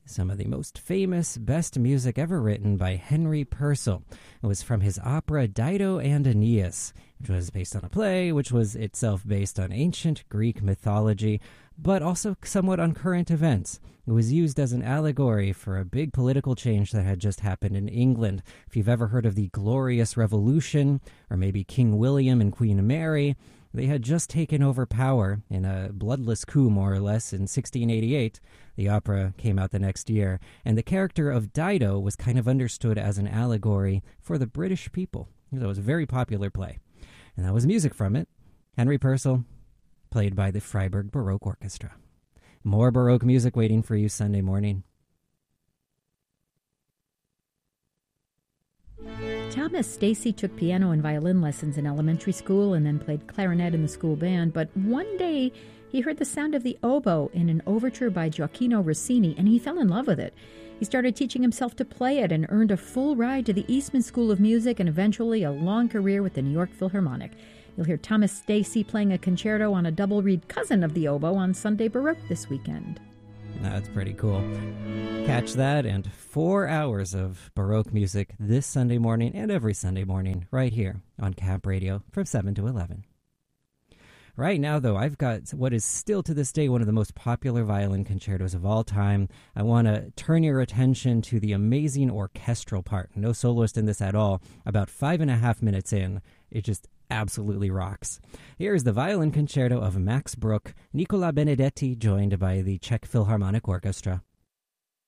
some of the most famous, best music ever written by Henry Purcell. It was from his opera Dido and Aeneas, which was based on a play, which was itself based on ancient Greek mythology, but also somewhat on current events. It was used as an allegory for a big political change that had just happened in England. If you've ever heard of the Glorious Revolution, or maybe King William and Queen Mary, they had just taken over power in a bloodless coup, more or less, in 1688. The opera came out the next year, and the character of Dido was kind of understood as an allegory for the British people. It was a very popular play, and that was music from it. Henry Purcell, played by the Freiburg Baroque Orchestra. More Baroque music waiting for you Sunday morning. Thomas Stacy took piano and violin lessons in elementary school and then played clarinet in the school band, but one day he heard the sound of the oboe in an overture by Gioacchino Rossini, and he fell in love with it. He started teaching himself to play it and earned a full ride to the Eastman School of Music and eventually a long career with the New York Philharmonic. You'll hear Thomas Stacy playing a concerto on a double-reed cousin of the oboe on Sunday Baroque this weekend. That's pretty cool. Catch that and 4 hours of Baroque music this Sunday morning and every Sunday morning right here on Camp Radio from 7 to 11. Right now, though, I've got what is still to this day one of the most popular violin concertos of all time. I want to turn your attention to the amazing orchestral part. No soloist in this at all. About 5.5 minutes in, it just absolutely rocks. Here's the violin concerto of Max Bruch, Nicola Benedetti, joined by the Czech Philharmonic Orchestra.